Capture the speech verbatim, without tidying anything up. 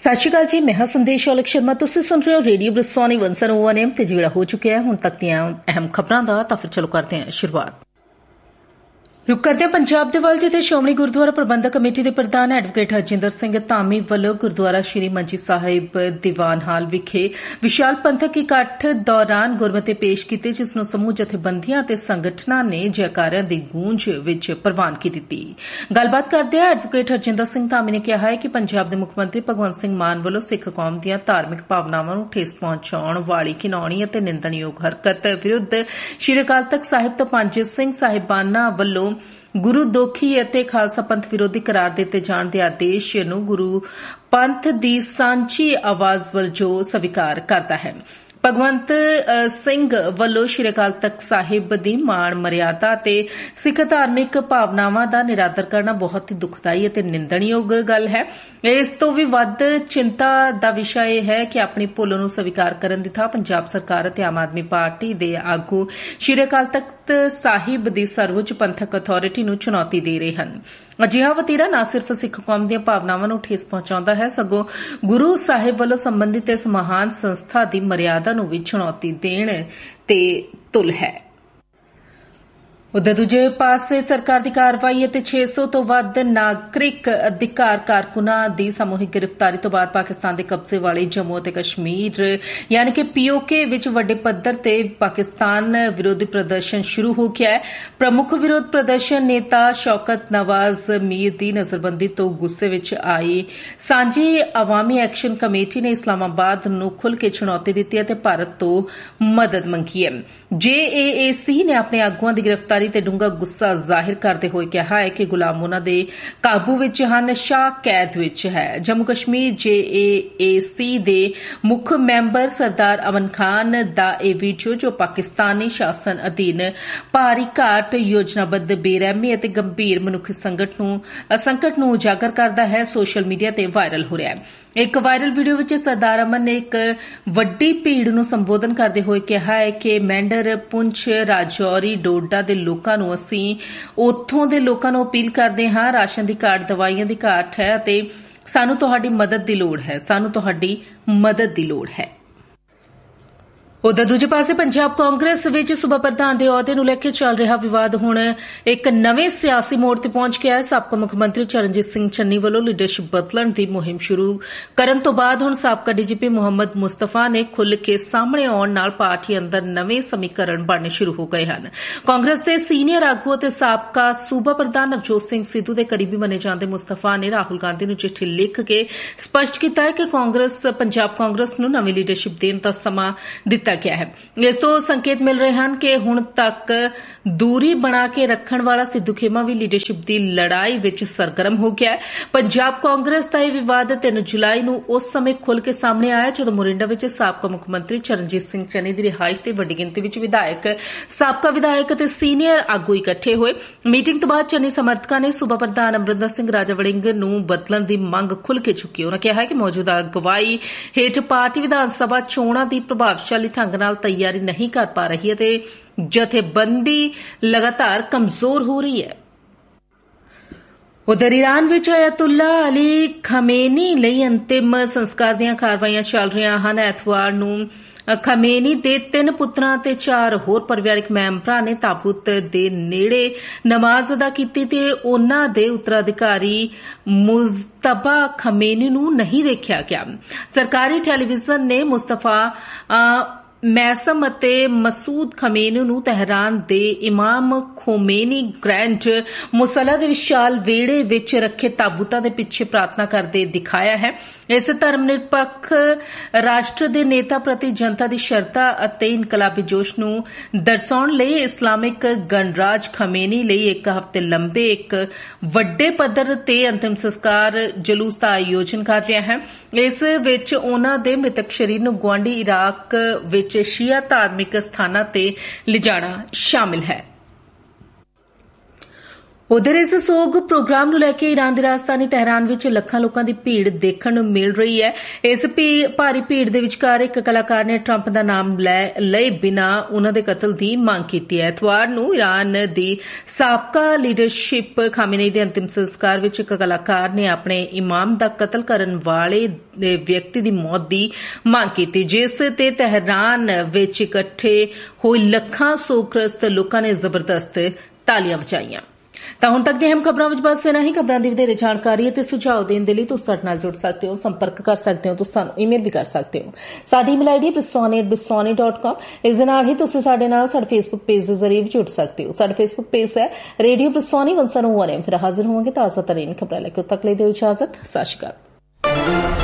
सत श्री अकाल जी, मैं हां संदेश औलख शर्मा। तुसीं सुन रहे हो radio ब्रिसवानी one zero one M ते जिहड़ा हो चुका है हुण तक दीआं अहम खबरां दा। तां फिर चलो करते हैं शुरुआत। रुक करते हैं पंजाब दे वल, जिथे श्रोमणी गुरुद्वारा प्रबंधक कमेटी के प्रधान एडवोकेट हरजिंदर सिंह धामी वालों गुरुद्वारा श्री मंजी साहिब दीवान हाल विखे विशाल पंथक इकट्ठ दौरान गुरमते पेश किए, जिस नूं समूह जथेबंदियां ते संगठनां ने जयकारियां दी गूंज विच प्रवानगी दित्ती। गलबात करदे एडवोकेट हरजिंदर सिंह धामी ने कहा है कि पंजाब के मुख्यमंत्री भगवंत सिंह मान वालों सिख कौम दीआं धार्मिक भावनावां नूं ठेस पहुंचाउण वाली घिनौणी अते निंदणयोग हरकत विरुद्ध श्री अकाल तख्त साहिब तो पंज सिंह साहिबाना वालों गुरु दोखी अते खालसा पंथ विरोधी करार दिते जाण दे आदेश नूं गुरु पंथ दी सांझी आवाज़ वजों स्वीकार करता है। भगवंत सिंह वालों श्री अकाल तख्त साहिब दी मान मर्यादा ते सिख धार्मिक भावनावां दा निरादर करना बहुत ही दुखदाई अते निंदणयोग गल है। इस तो भी वध चिंता दा विषय यह है कि अपनी भुल नूं स्वीकार करन दी थां पंजाब सरकार अते आम आदमी पार्टी दे आगू श्री अकाल तख्त साहिब दी सर्वोच्च पंथक अथॉरिटी नूं चुनौती दे रहे हन। अजिहा वतीरा न सिर्फ सिख कौम दी भावनावां नूं ठेस पहुंचाउंदा है, सगों गुरु साहिब वालों संबंधित इस महान संस्था दी मर्यादा नूं भी चुनौती देण ते तुल है। उधर दूजे पासे सरकार की कार्रवाई ਅਤੇ छे सौ तो ਵੱਧ नागरिक अधिकार कारकुनां ਦੀ सामूहिक गिरफ्तारी तो बाद पाकिस्तान के कब्जे वाले जम्मू ਅਤੇ कश्मीर यानी कि पीओके विच वड्डे पद्धर ते पाकिस्तान विरोधी प्रदर्शन शुरू हो गया है। प्रमुख विरोध प्रदर्शन नेता शौकत नवाज मीर की नजरबंदी तो गुस्से विच आई सांझी अवामी एक्शन कमेटी ने इस्लामाबाद नूं खुल के चुनौती दी है ते भारत तो मदद मंगी है। जेएएसी ने अपने आगुआं की गिरफ्तारी ते डूंगा गुस्सा जाहिर करते हुए कहा है कि गुलाम उन्हां दे काबू विच हन, शाह कैद विच है। जम्मू कश्मीर जेएएसी दे मुख मैंबर सरदार अमन खान दा ए वीडियो जो पाकिस्तानी शासन अधीन भारी घाट योजनाबद्ध बेरहमी अते गंभीर मनुखी संकट नूं संकट नूं उजागर करदा है, सोशल मीडिया ते वायरल हो रहा है। एक वायरल वीडियो विच सरदार अमन ने एक वड्डी भीड़ नूं संबोधन करते हुए कहा है कि मैंडर पुंछ राजौरी डोडा दे लोकां नूं असीं उत्थों दे लोकां नूं अपील करदे हां, राशन दी घाट दवाइयां दी घाट है अते सानूं तुहाडी मदद दी लोड़ है सानूं तुहाडी मदद दी लोड़ है। उधर दूजे पासे पंजाब कांग्रेस विच सूबा प्रधान के अहुदे नूं लैके चल रहा विवाद हुण एक नवे सियासी मोड़ ते पहुंच गया है। साबका मुख्यमंत्री चरणजीत सिंह चन्नी वालों लीडरशिप बदलण की मुहिम शुरू करन तो बाद हुण साबका डीजीपी मुहम्मद मुस्तफा ने खुल के सामने आउण नाल पार्टी अंदर नवे समीकरण बनने शुरू हो गए हैं। कांग्रेस के सीनियर आगू अते साबका सूबा प्रधान नवजोत सिंह सिद्धू के करीबी मने जांदे मुस्तफा ने राहुल गांधी नूं चिट्ठी लिख के स्पष्ट किया है कि कांग्रेस पंजाब कांग्रेस नूं नवी लीडरशिप देण दा समां दिता गया है। इस तो संकेत मिल रहे हैं कि हुण तक दूरी बना के रखण वाला सिद्धू खेमा भी लीडरशिप की लड़ाई विच सरगर्म हो गया है। पंजाब कांग्रेस का यह विवाद तीन जुलाई नूं उस समय खुल के सामने आया जदों मोरिंडा विच साबका मुख्यमंत्री चरणजीत सिंह चन्नी की रिहाइश ते वड्डी गिणती विच विधायक साबका विधायक ते सीनियर आगू इकट्ठे हुए। मीटिंग तो बाद चन्नी समर्थकां ने सूबा प्रधान अमरिंदर सिंह राजा वड़िंग नूं बदलण की मंग खुल के चुकी। उन्होंने कहा है कि मौजूदा अगवाई हेठ पार्टी विधान सभा चोणां की प्रभावशाली ढंग नाल तैयारी नहीं कर पा रही है ते जथेबंदी लगातार कमजोर हो रही है। उधर ईरान विच अयतुल्ला अली खमेनी लई अंतिम संस्कार दीआं कारवाइयां चल रहीआं हन। ऐतवार नूं खमेनी दे तीन पुत्रां ते चार होर परिवारक मैंबरां ने ताबूत दे नेड़े नमाज अदा कीती ते उन्हां दे उत्तराधिकारी मुस्तफा खमेनी नूं नहीं देखिया गया। सरकारी टेलीविजन ने मुस्तफा मैसम अते मसूद खमेनी नूं तेहरान दे इमाम खोमेनी ग्रैंड मुसला दे विशाल वेड़े विच रखे ताबूतां दे पिछे प्रार्थना करदे दिखाया है। इस धर्मनिरपक्ष राष्ट्र दे नेता प्रति जनता दी शरधा अते इनकलाबी जोश नूं दर्शाउण लई इस्लामिक गणराज खमेनी लई एक हफ्ते लंबे एक वड्डे पद्धर ते अंतिम संस्कार जलूस दा आयोजन कर रहा है। इस विच उन्हां दे मृतक शरीर नूं गुआंढी इराक विच शिया धार्मिक स्थानां ते लिजाणा शामिल है। ਉਧਰ ਇਸ ਸੋਗ ਪ੍ਰੋਗਰਾਮ ਨੂੰ ਲੈ ਕੇ ਈਰਾਨ ਦੀ ਰਾਜਧਾਨੀ ਤਹਿਰਾਨ ਵਿੱਚ ਲੱਖਾਂ ਲੋਕਾਂ ਦੀ ਭੀੜ ਦੇਖਣ ਨੂੰ ਮਿਲ ਰਹੀ ਹੈ। ਇਸ ਭਾਰੀ ਭੀੜ ਦੇ ਵਿਚਕਾਰ ਇੱਕ ਕਲਾਕਾਰ ਨੇ ਟਰੰਪ ਦਾ ਨਾਮ ਲਏ ਬਿਨਾਂ ਉਨ੍ਹਾਂ ਦੇ ਕਤਲ ਦੀ ਮੰਗ ਕੀਤੀ ਹੈ। ਐਤਵਾਰ ਨੂੰ ਈਰਾਨ ਦੀ ਸਾਬਕਾ ਲੀਡਰਸ਼ਿਪ ਖਾਮੇਨੀ ਦੇ ਅੰਤਿਮ ਸੰਸਕਾਰ ਵਿੱਚ ਇੱਕ ਕਲਾਕਾਰ ਨੇ ਆਪਣੇ ਇਮਾਮ ਦਾ ਕਤਲ ਕਰਨ ਵਾਲੇ ਵਿਅਕਤੀ ਦੀ ਮੌਤ ਦੀ ਮੰਗ ਕੀਤੀ, ਜਿਸ ਤੇ ਤਹਿਰਾਨ ਵਿੱਚ ਇਕੱਠੇ ਹੋਏ ਲੱਖਾਂ ਸੋਗਗ੍ਰਸਤ ਲੋਕਾਂ ਨੇ ਜ਼ਬਰਦਸਤ ਤਾਲੀਆਂ ਵਜਾਈਆਂ। ਤਾਂ ਹੁਣ ਤੱਕ ਦੀਆਂ ਅਹਿਮ ਖਬਰਾਂ ਵਿੱਚ ਬਸ ਇਨਾ ਹੀ। ਖਬਰਾਂ ਦੀ ਵਧੇਰੇ ਜਾਣਕਾਰੀ ਅਤੇ ਸੁਝਾਅ ਦੇਣ ਦੇ ਲਈ ਤੁਸੀਂ ਸਾਡੇ ਨਾਲ ਜੁੜ ਸਕਦੇ ਹੋ, ਸੰਪਰਕ ਕਰ ਸਕਦੇ ਹੋ, ਤੁਸੀਂ ਸਾਨੂੰ ਈਮੇਲ ਵੀ ਕਰ ਸਕਦੇ ਹੋ। ਸਾਡੀ email ID ਬਿਸਵਾਨੀ at ਬਿਸਵਾਨੀ dot com. ਇਸ ਦੇ ਨਾਲ ਹੀ ਤੁਸੀਂ ਸਾਡੇ ਨਾਲ ਸਾਡੇ ਫੇਸਬੁੱਕ ਪੇਜ ਦੇ ਜ਼ਰੀਏ ਵੀ ਜੁੜ ਸਕਦੇ ਹੋ। ਸਾਡਾ ਫੇਸਬੁੱਕ ਪੇਜ ਹੈ ਰੇਡੀਓ ਬਿਸਵਾਨੀ ਇੱਕ ਸੌ ਇੱਕ ਐਮ। ਫਿਰ ਹਾਜ਼ਰ ਹੋਵਾਂਗੇ ਤਾਜ਼ਾ ਤਰੀਨ ਖਬਰਾਂ ਲੈ ਕੇ। ਉਦੋਂ ਤੱਕ ਲਈ ਦਿਓ ਇਜਾਜ਼ਤ। ਸਤਿ ਸ਼੍ਰੀ ਅਕਾਲ।